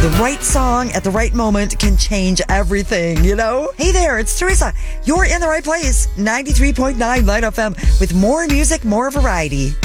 The right song at the right moment can change everything, you know? Hey there, it's Teresa. You're in the right place. 93.9 Light FM with more music, more variety.